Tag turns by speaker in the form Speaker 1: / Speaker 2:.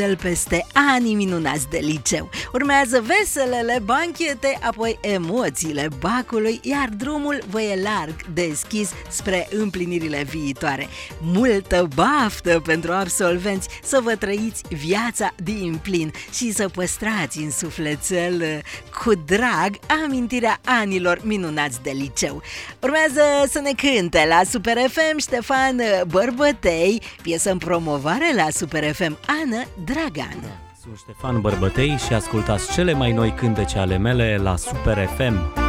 Speaker 1: peste anii minunați de liceu. Urmează veselele banchete, apoi emoțiile bacului, iar drumul vă e larg deschis spre împlinirile viitoare. Multă baftă pentru absolvenți, să vă trăiți viața din plin și să păstrați în sufletel cu drag amintirea anilor minunați de liceu. Urmează să ne cânte la Super FM Ștefan Bărbătei, piesă în promovare la Super FM, Ana Dragan.
Speaker 2: Sunt Ștefan Bărbătei și ascultați cele mai noi cântece ale mele la Super FM.